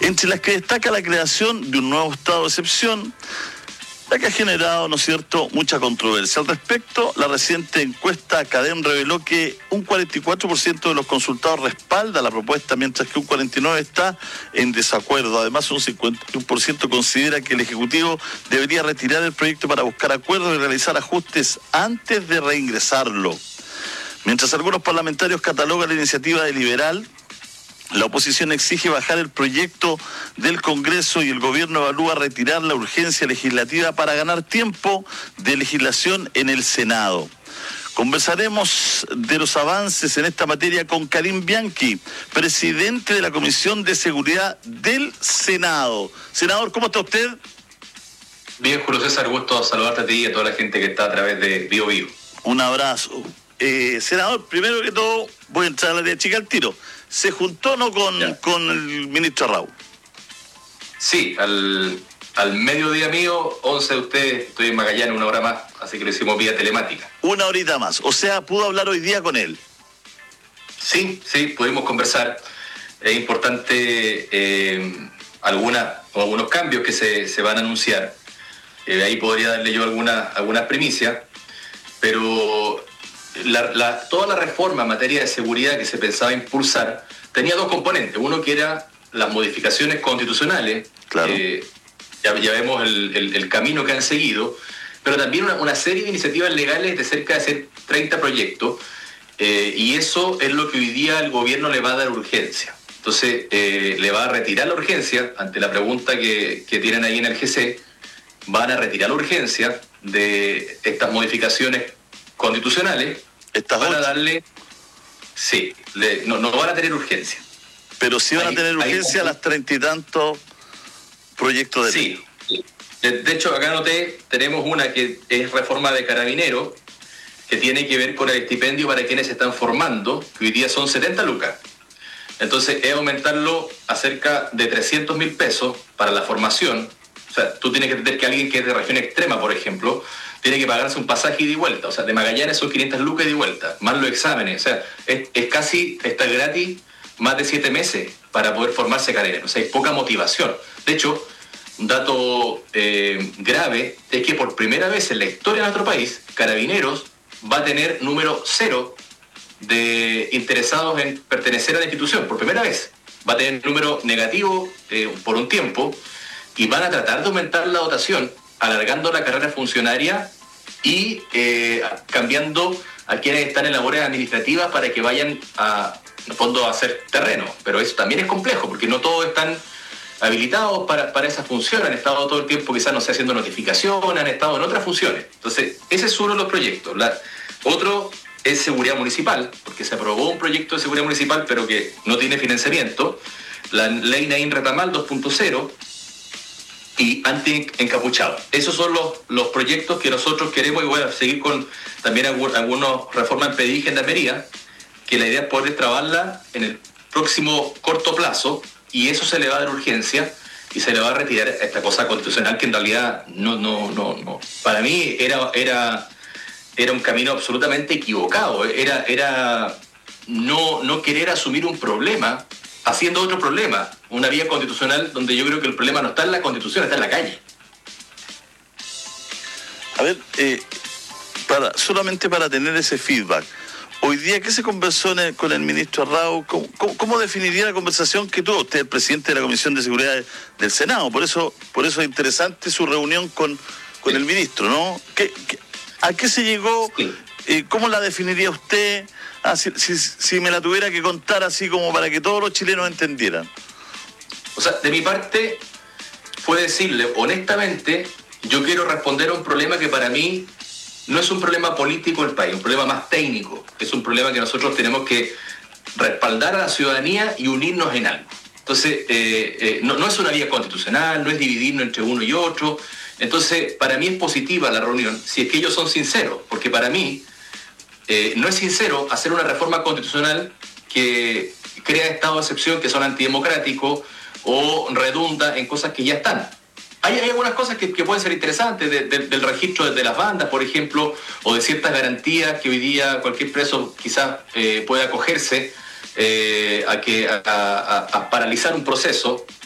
entre las que destaca la creación de un nuevo estado de excepción, la que ha generado, ¿no es cierto?, mucha controversia. Al respecto, la reciente encuesta Cadem reveló que un 44% de los consultados respalda la propuesta, mientras que un 49% está en desacuerdo. Además, un 51% considera que el Ejecutivo debería retirar el proyecto para buscar acuerdos y realizar ajustes antes de reingresarlo. Mientras algunos parlamentarios catalogan la iniciativa de liberal, la oposición exige bajar el proyecto del Congreso y el gobierno evalúa retirar la urgencia legislativa para ganar tiempo de legislación en el Senado. Conversaremos de los avances en esta materia con Karim Bianchi, presidente de la Comisión de Seguridad del Senado. Senador, ¿cómo está usted? Bien, Julio César, gusto saludarte a ti y a toda la gente que está a través de Bio Bio. Un abrazo. Senador, primero que todo, voy a entrar a la de chica al tiro. ¿Se juntó no con el ministro Arrau? Sí, al mediodía mío, 11 de ustedes, estoy en Magallanes 1 hora más, así que lo hicimos vía telemática. 1 horita más, o sea, ¿pudo hablar hoy día con él? Sí, pudimos conversar. Es importante algunos cambios que se van a anunciar. Ahí podría darle yo algunas primicias, pero toda la reforma en materia de seguridad que se pensaba impulsar tenía dos componentes. Uno que era las modificaciones constitucionales, claro. Ya vemos el camino que han seguido, pero también una serie de iniciativas legales de cerca de 30 proyectos, y eso es lo que hoy día el gobierno le va a dar urgencia. Entonces, le va a retirar la urgencia ante la pregunta que tienen ahí en el GC. Van a retirar la urgencia de estas modificaciones constitucionales. Van a darle... Sí, no van a tener urgencia. Pero sí van a tener urgencia las 30 y tantos proyectos de ley. Sí. De hecho, acá noté, tenemos una que es reforma de carabineros, que tiene que ver con el estipendio para quienes se están formando, que hoy día son 70 lucas. Entonces, es aumentarlo a cerca de 300.000 pesos para la formación. O sea, tú tienes que entender que alguien que es de región extrema, por ejemplo, tiene que pagarse un pasaje ida y vuelta. O sea, de Magallanes son 500 lucas ida y vuelta, más los exámenes. O sea, está gratis más de 7 meses para poder formarse carabinero. O sea, hay poca motivación. De hecho, un dato grave es que por primera vez en la historia de nuestro país, Carabineros va a tener número 0 de interesados en pertenecer a la institución. Por primera vez. Va a tener número negativo por un tiempo, y van a tratar de aumentar la dotación, alargando la carrera funcionaria y cambiando a quienes están en labores administrativas para que vayan en el fondo a hacer terreno. Pero eso también es complejo, porque no todos están habilitados para esa función, han estado todo el tiempo quizás, no sé, haciendo notificación, han estado en otras funciones. Entonces, ese es uno de los proyectos. Otro es seguridad municipal, porque se aprobó un proyecto de seguridad municipal, pero que no tiene financiamiento, la ley Naín Retamal 2.0, y anti-encapuchado. Esos son los proyectos que nosotros queremos, y voy a seguir con también algunas reformas en PDI y gendarmería, que la idea es poder trabajarla en el próximo corto plazo, y eso se le va a dar urgencia y se le va a retirar esta cosa constitucional que en realidad no. Para mí era un camino absolutamente equivocado. Era no querer asumir un problema haciendo otro problema, una vía constitucional donde yo creo que el problema no está en la Constitución, está en la calle. A ver, solamente para tener ese feedback, hoy día, ¿qué se conversó con el ministro Arrau? ¿Cómo definiría la conversación que tuvo usted, el presidente de la Comisión de Seguridad del Senado? Por eso es interesante su reunión con el ministro, ¿no? ¿A qué se llegó? Sí. ¿Cómo la definiría usted? Si me la tuviera que contar así como para que todos los chilenos entendieran. O sea, de mi parte, fue decirle, honestamente, yo quiero responder a un problema que para mí no es un problema político del país, un problema más técnico. Es un problema que nosotros tenemos que respaldar a la ciudadanía y unirnos en algo. Entonces, no es una vía constitucional, no es dividirnos entre uno y otro. Entonces, para mí es positiva la reunión, si es que ellos son sinceros, porque para mí no es sincero hacer una reforma constitucional que crea estados de excepción que son antidemocráticos o redunda en cosas que ya están. Hay algunas cosas que pueden ser interesantes, del registro de las bandas, por ejemplo, o de ciertas garantías que hoy día cualquier preso quizás puede acogerse a paralizar un proceso